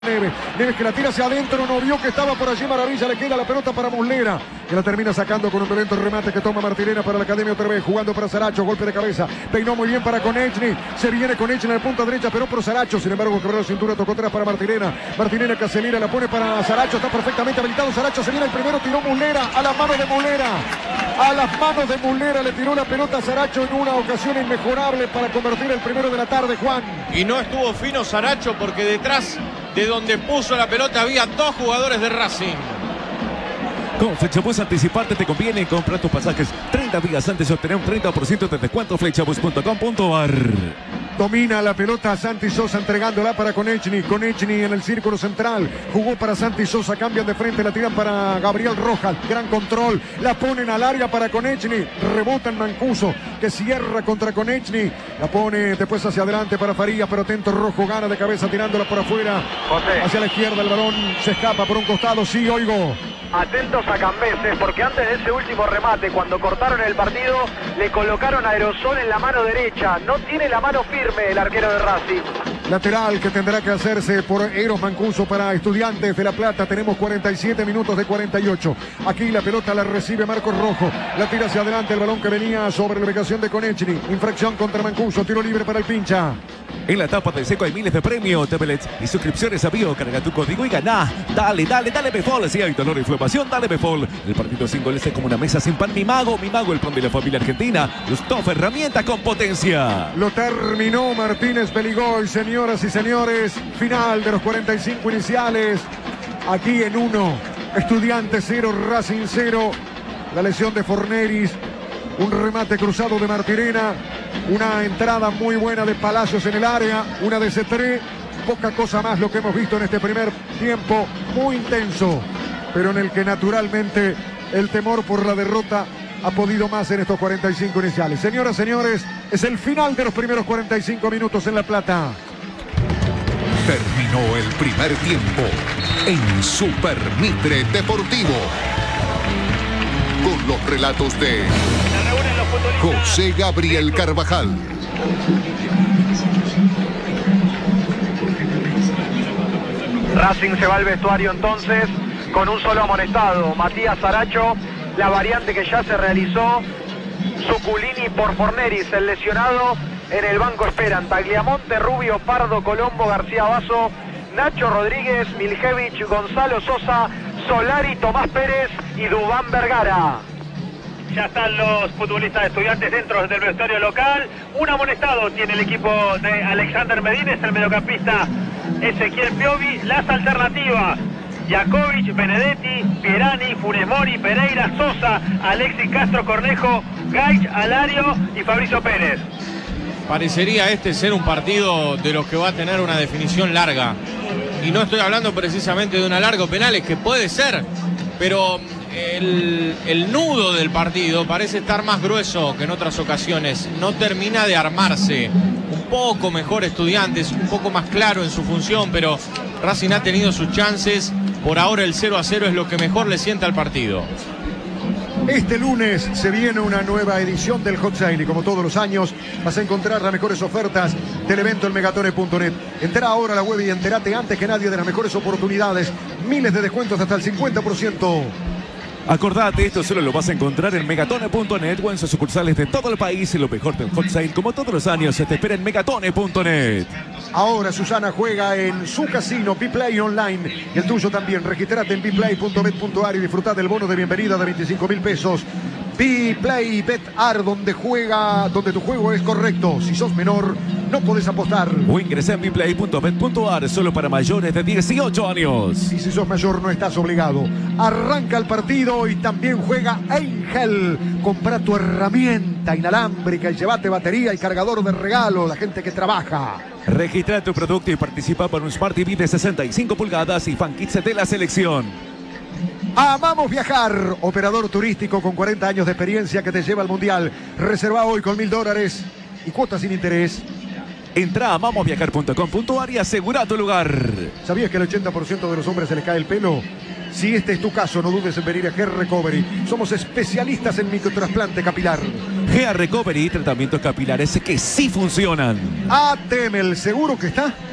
Neves que la tira hacia adentro, no vio que estaba por allí Maravilla, le queda la pelota para Muslera, que la termina sacando con un violento remate que toma Martirena para la Academia otra vez, jugando para Saracho, golpe de cabeza, peinó muy bien para Konechny, se viene Konechny en la punta derecha, pero por Saracho, sin embargo quebró la cintura, tocó atrás para Martirena que acelera, la pone para Saracho, está perfectamente habilitado Saracho, se viene el primero, tiró Muslera, a las manos de Muslera, le tiró la pelota a Saracho en una ocasión inmejorable para convertir el primero de la tarde, Juan. Y no estuvo fino Saracho porque detrás de donde puso la pelota había dos jugadores de Racing. Con Flechabus anticiparte te conviene comprar tus pasajes 30 días antes de obtener un 30% de descuento. Flechabus.com.ar. Domina la pelota Santi Sosa entregándola para Konechny en el círculo central, jugó para Santi Sosa, cambian de frente, la tiran para Gabriel Rojas, gran control, la ponen al área para Konechny, rebota en Mancuso, que cierra contra Konechny, la pone después hacia adelante para Farías, pero atento Rojo, gana de cabeza tirándola por afuera, José. Hacia la izquierda el balón se escapa por un costado, sí, oigo. Atentos a Cambeses, porque antes de ese último remate, cuando cortaron el partido, le colocaron aerosol en la mano derecha. No tiene la mano firme el arquero de Racing. Lateral que tendrá que hacerse por Eros Mancuso para Estudiantes de La Plata. Tenemos 47 minutos de 48. Aquí la pelota la recibe Marcos Rojo. La tira hacia adelante el balón que venía sobre la ubicación de Konechny. Infracción contra Mancuso. Tiro libre para el pincha. En la etapa de seco hay miles de premios, tablets y suscripciones a Bio. Carga tu código y gana. Dale Befol. Si hay dolor e inflamación, dale Befol. El partido sin goles es como una mesa sin pan. Mi mago, el pan de la familia argentina. Gustav, herramienta con potencia. Lo terminó Martínez Beligoy, señoras y señores. Final de los 45 iniciales. Aquí en 1, Estudiantes 0, Racing 0. La lesión de Forneris. Un remate cruzado de Martirena. Una entrada muy buena de Palacios en el área. Una de C3. Poca cosa más lo que hemos visto en este primer tiempo. Muy intenso. Pero en el que naturalmente el temor por la derrota ha podido más en estos 45 iniciales. Señoras, señores, es el final de los primeros 45 minutos en La Plata. Terminó el primer tiempo en Super Mitre Deportivo. Con los relatos de José Gabriel Carvajal. Racing se va al vestuario entonces con un solo amonestado, Matías Saracho. La variante que ya se realizó, Zuculini por Forneris, el lesionado. En el banco esperan Tagliamonte, Rubio, Pardo, Colombo, García Basso, Nacho Rodríguez, Miljevich, Gonzalo Sosa, Solari, Tomás Pérez y Dubán Vergara. Ya están los futbolistas de Estudiantes dentro del vestuario local. Un amonestado tiene el equipo de Alexander Medina, el mediocampista Ezequiel Piovi. Las alternativas: Jakovic, Benedetti, Pierani, Funes Mori, Pereira, Sosa, Alexis Castro Cornejo, Gaich, Alario y Fabricio Pérez. Parecería ser un partido de los que va a tener una definición larga. Y no estoy hablando precisamente de una larga o penales, que puede ser, pero el nudo del partido parece estar más grueso que en otras ocasiones. No termina de armarse. Un poco mejor Estudiantes, un poco más claro en su función, pero Racing ha tenido sus chances. Por ahora el 0-0 es lo que mejor le sienta al partido. Este lunes se viene una nueva edición del Hot Sale y como todos los años vas a encontrar las mejores ofertas del evento en megatone.net. Entra ahora a la web y entérate antes que nadie de las mejores oportunidades. Miles de descuentos hasta el 50%. Acordate, esto solo lo vas a encontrar en megatone.net o en sus sucursales de todo el país. Y lo mejor del Hot Sale, como todos los años, se te espera en megatone.net. Ahora Susana juega en su casino Bplay Online y el tuyo también. Regístrate en bplay.bet.ar y disfruta del bono de bienvenida de 25.000 pesos. Bplay Bet.ar, donde tu juego es correcto. Si sos menor, no podés apostar. O ingresa en bplay.bet.ar, solo para mayores de 18 años. Y si sos mayor, no estás obligado. Arranca el partido y también juega Angel. Compra tu herramienta inalámbrica y llevate batería y cargador de regalo. La gente que trabaja. Registra tu producto y participa por un Smart TV de 65 pulgadas y fan kits de la selección. Amamos Viajar, operador turístico con 40 años de experiencia que te lleva al Mundial. Reserva hoy con $1.000 y cuotas sin interés. Entra a amamosviajar.com.ar y asegura tu lugar. ¿Sabías que al 80% de los hombres se les cae el pelo? Si este es tu caso, no dudes en venir a Hair Recovery. Somos especialistas en microtrasplante capilar. Hair Recovery, tratamientos capilares que sí funcionan. ATEMEL, ¿seguro que está?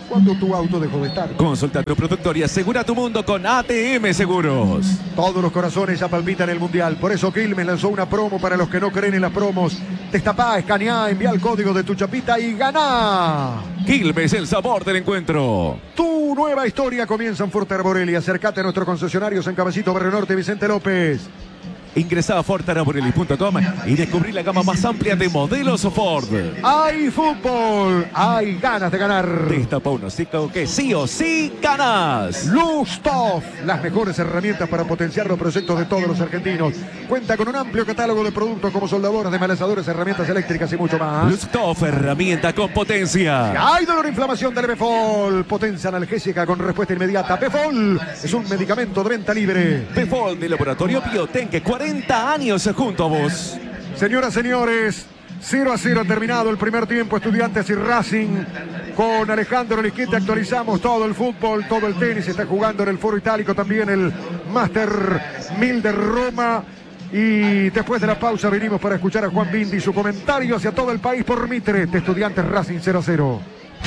cuando tu auto dejó de estar. Consulta a tu productor y asegura tu mundo con ATM Seguros. Todos los corazones ya palpitan el Mundial. Por eso Quilmes lanzó una promo para los que no creen en las promos. Destapá, escaneá, envía el código de tu chapita y ganá. Quilmes, el sabor del encuentro. Tu nueva historia comienza en Ford Arborelli. Acércate a nuestros concesionarios en Caballito, Barrio Norte, Vicente López. Ingresá a FordArborelli.com y descubrí la gama más amplia de modelos Ford. Hay fútbol, hay ganas de ganar. Destapa un hocico que sí o sí ganas. Lustov, las mejores herramientas para potenciar los proyectos de todos los argentinos. Cuenta con un amplio catálogo de productos como soldadoras, desmalezadores, herramientas eléctricas y mucho más. Lustov, herramienta con potencia. Hay dolor e inflamación del Befol. Potencia analgésica con respuesta inmediata. Befol es un medicamento de venta libre. Befol de Laboratorio Biotenque, 40 años junto a vos. Señoras, señores, 0-0 ha terminado el primer tiempo. Estudiantes y Racing. Con Alejandro Lisquete actualizamos todo el fútbol, todo el tenis. Está jugando en el Foro Itálico también el Master 1000 de Roma. Y después de la pausa venimos para escuchar a Juan Bindi y su comentario hacia todo el país por Mitre de Estudiantes Racing 0-0.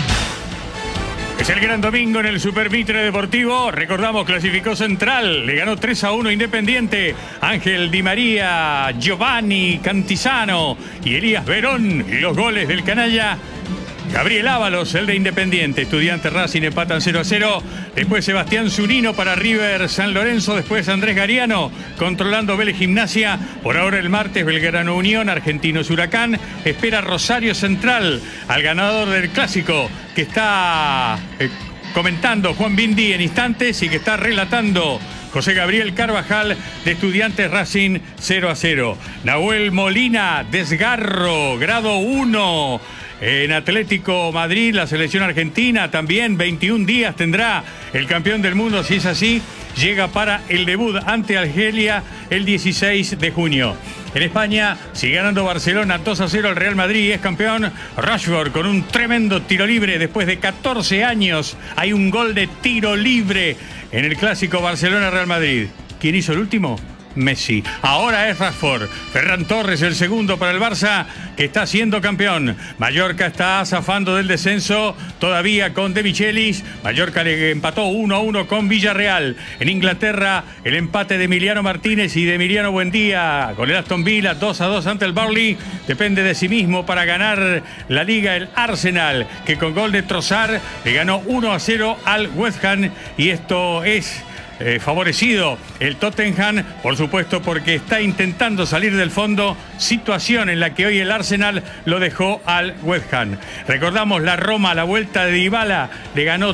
Es el gran domingo en el Super Mitre Deportivo. Recordamos, clasificó Central. Le ganó 3-1 Independiente. Ángel Di María, Giovanni Cantizano y Elías Verón. Y los goles del canalla Gabriel Ábalos, el de Independiente. Estudiantes Racing empatan 0-0. Después Sebastián Zunino para River San Lorenzo. Después Andrés Gariano controlando Vélez Gimnasia. Por ahora el martes Belgrano Unión, Argentinos Huracán. Espera Rosario Central al ganador del clásico que está comentando Juan Bindi en instantes y que está relatando José Gabriel Carvajal de Estudiantes Racing 0-0. Nahuel Molina, desgarro, grado 1. En Atlético Madrid, la selección argentina también 21 días tendrá el campeón del mundo. Si es así, llega para el debut ante Argelia el 16 de junio. En España sigue ganando Barcelona 2-0 al Real Madrid y es campeón Rashford con un tremendo tiro libre. Después de 14 años hay un gol de tiro libre en el clásico Barcelona-Real Madrid. ¿Quién hizo el último? Messi. Ahora es Rashford. Ferran Torres, el segundo para el Barça, que está siendo campeón. Mallorca está zafando del descenso todavía con De Michelis. Mallorca le empató 1-1 con Villarreal. En Inglaterra, el empate de Emiliano Martínez y de Emiliano Buendía con el Aston Villa 2-2 ante el Burnley. Depende de sí mismo para ganar la Liga el Arsenal, que con gol de Trossard le ganó 1-0 al West Ham. Y esto es favorecido el Tottenham, por supuesto, porque está intentando salir del fondo, situación en la que hoy el Arsenal lo dejó al West Ham. Recordamos la Roma, la vuelta de Dybala, le ganó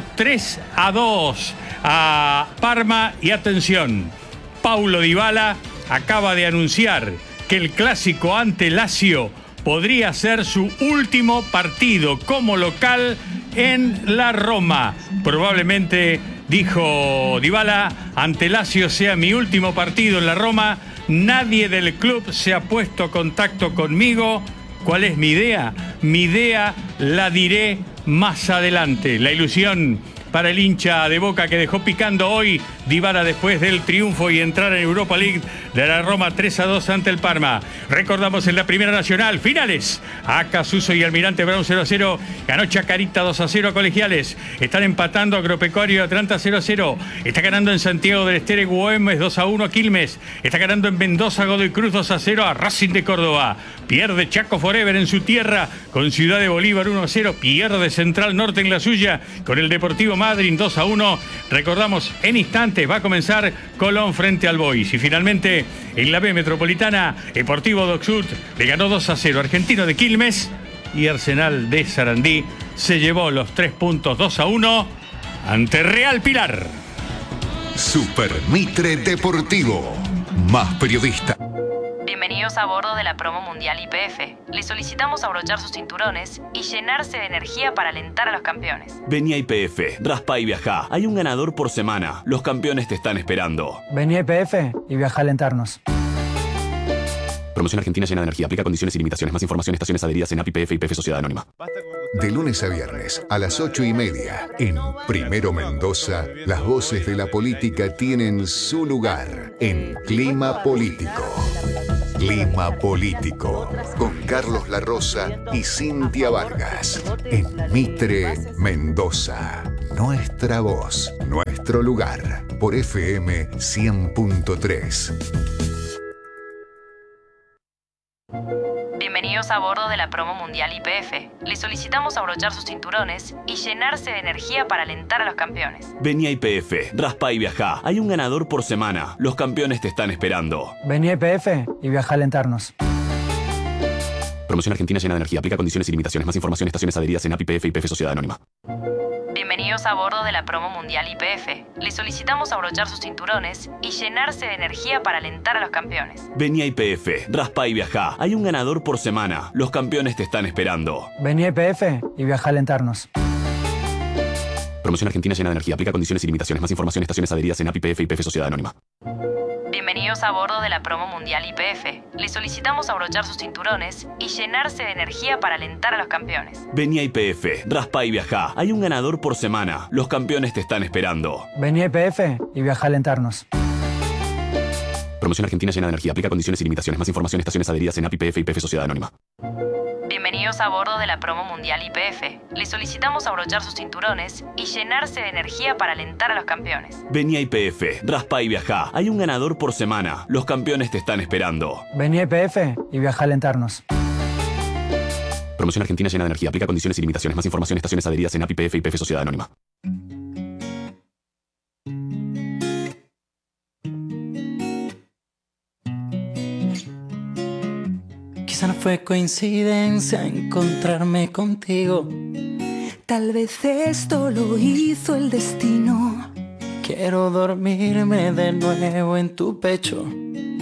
3-2 a Parma y atención, Paulo Dybala acaba de anunciar que el clásico ante Lazio podría ser su último partido como local en la Roma. Probablemente, dijo Dybala, ante Lazio sea mi último partido en la Roma. Nadie del club se ha puesto en contacto conmigo. ¿Cuál es mi idea? Mi idea la diré más adelante. La ilusión para el hincha de Boca que dejó picando hoy Dybala después del triunfo y entrar en Europa League de la Roma 3-2 ante el Parma. Recordamos en la Primera Nacional, finales. Acasuso y Almirante Brown 0-0. Ganó Chacarita 2-0 a Colegiales. Están empatando Agropecuario y Atlanta 0-0. Está ganando en Santiago del Estero Güemes 2-1 a Quilmes. Está ganando en Mendoza Godoy Cruz 2-0 a Racing de Córdoba. Pierde Chaco Forever en su tierra con Ciudad de Bolívar 1-0. Pierde Central Norte en la suya con el Deportivo Madryn 2-1. Recordamos, en instantes va a comenzar Colón frente al Boys. Y finalmente, en la B Metropolitana, Deportivo Dock Sud le ganó 2-0 Argentino de Quilmes y Arsenal de Sarandí se llevó los 3 puntos 2-1 ante Real Pilar. Super Mitre Deportivo. Más periodista. Bienvenidos a bordo de la promo mundial YPF. Les solicitamos abrochar sus cinturones y llenarse de energía para alentar a los campeones. Vení a YPF, raspa y viajá. Hay un ganador por semana. Los campeones te están esperando. Vení a YPF y viajá a alentarnos. Promoción argentina llena de energía. Aplica condiciones y limitaciones. Más información, estaciones adheridas en API, YPF y YPF Sociedad Anónima. De lunes a viernes a las 8:30 en Primero Mendoza, las voces de la política tienen su lugar en Clima Político. Clima Político, con Carlos La Rosa y Cintia Vargas, en Mitre, Mendoza. Nuestra voz, nuestro lugar, por FM 100.3. Bienvenidos a bordo de la promo mundial YPF. Les solicitamos abrochar sus cinturones y llenarse de energía para alentar a los campeones. Vení a YPF, raspa y viajá. Hay un ganador por semana. Los campeones te están esperando. Vení a YPF y viaja a alentarnos. Promoción Argentina llena de energía. Aplica condiciones y limitaciones. Más información, estaciones adheridas en API YPF y YPF Sociedad Anónima. Bienvenidos a bordo de la promo mundial YPF. Les solicitamos abrochar sus cinturones y llenarse de energía para alentar a los campeones. Vení a YPF, raspa y viajá. Hay un ganador por semana. Los campeones te están esperando. Vení a YPF y viaja a alentarnos. Promoción Argentina llena de energía. Aplica condiciones y limitaciones. Más información, estaciones adheridas en API YPF y YPF Sociedad Anónima. Bienvenidos a bordo de la promo mundial YPF. Les solicitamos abrochar sus cinturones y llenarse de energía para alentar a los campeones. Vení a YPF, raspa y viajá. Hay un ganador por semana. Los campeones te están esperando. Vení a YPF y viaja a alentarnos. Promoción Argentina llena de energía. Aplica condiciones y limitaciones. Más información, estaciones adheridas en API YPF y YPF Sociedad Anónima. Bienvenidos a bordo de la promo mundial YPF. Les solicitamos abrochar sus cinturones y llenarse de energía para alentar a los campeones. Vení a YPF, raspa y viajá. Hay un ganador por semana. Los campeones te están esperando. Vení a YPF y viaja a alentarnos. Promoción Argentina llena de energía. Aplica condiciones y limitaciones. Más información, estaciones adheridas en API YPF y YPF Sociedad Anónima. Quizá no fue coincidencia encontrarme contigo. Tal vez esto lo hizo el destino. Quiero dormirme de nuevo en tu pecho,